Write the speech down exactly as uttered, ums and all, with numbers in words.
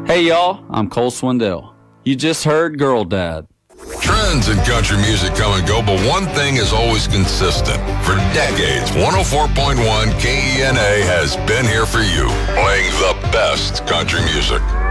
Hey y'all, I'm Cole Swindell. You just heard Girl Dad. Trends in country music come and go, but one thing is always consistent. For decades, one oh four point one K E N A has been here for you, playing the best country music.